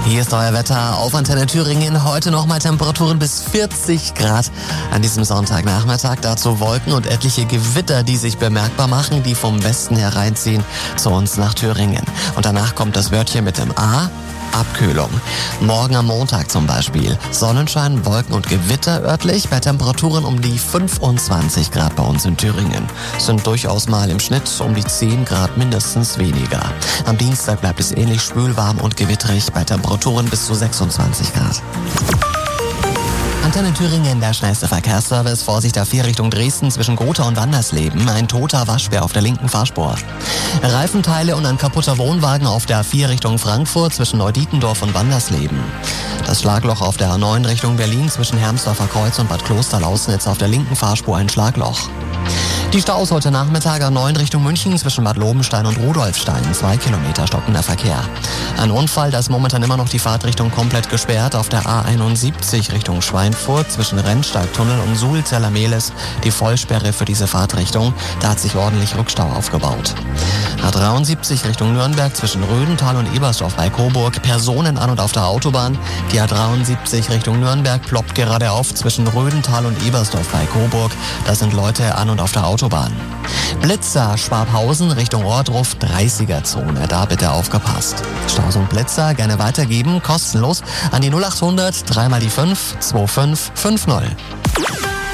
Hier ist euer Wetter auf Antenne Thüringen. Heute nochmal Temperaturen bis 40 Grad an diesem Sonntagnachmittag. Dazu Wolken und etliche Gewitter, die sich bemerkbar machen, die vom Westen hereinziehen zu uns nach Thüringen. Und danach kommt das Wörtchen mit dem A. Abkühlung. Morgen am Montag zum Beispiel. Sonnenschein, Wolken und Gewitter örtlich bei Temperaturen um die 25 Grad bei uns in Thüringen. Sind durchaus mal im Schnitt um die 10 Grad mindestens weniger. Am Dienstag bleibt es ähnlich schwül, warm und gewitterig bei Temperaturen bis zu 26 Grad. Antenne Thüringen, der schnellste Verkehrsservice. Vorsicht A4 Richtung Dresden zwischen Gotha und Wandersleben. Ein toter Waschbär auf der linken Fahrspur. Reifenteile und ein kaputter Wohnwagen auf der A4 Richtung Frankfurt zwischen Neudietendorf und Wandersleben. Das Schlagloch auf der A9 Richtung Berlin zwischen Hermsdorfer Kreuz und Bad Klosterlausnitz auf der linken Fahrspur ein Schlagloch. Die Staus heute Nachmittag A9 Richtung München zwischen Bad Lobenstein und Rudolfstein. 2 Kilometer stockender Verkehr. Ein Unfall, da ist momentan immer noch die Fahrtrichtung komplett gesperrt. Auf der A71 Richtung Schweinfurt zwischen Rennsteigtunnel und Suhl-Zerlameles die Vollsperre für diese Fahrtrichtung. Da hat sich ordentlich Rückstau aufgebaut. A73 Richtung Nürnberg zwischen Rödental und Ebersdorf bei Coburg. Personen an und auf der Autobahn. Die A73 Richtung Nürnberg ploppt gerade auf zwischen Rödental und Ebersdorf bei Coburg. Da sind Leute an und auf der Autobahn. Blitzer Schwabhausen Richtung Ohrdruf 30er-Zone. Da bitte aufgepasst. Staus und Blitzer gerne weitergeben, kostenlos an die 0800 3 mal die 5 2550.